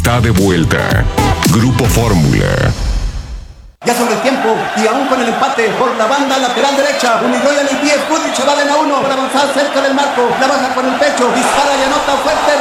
está de vuelta. Grupo Fórmula. Ya sobre el tiempo y aún con el empate por la banda lateral derecha. Unigoya en el pie, Kudric va de a uno para avanzar cerca del marco. La baja con el pecho, dispara y anota fuerte.